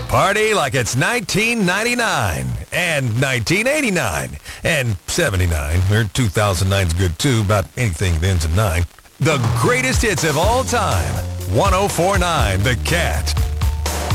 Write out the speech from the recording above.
Party like it's 1999 and 1989 and 79, or 2009's good too, about anything that ends in 9. The greatest hits of all time. 104.9 The Cat.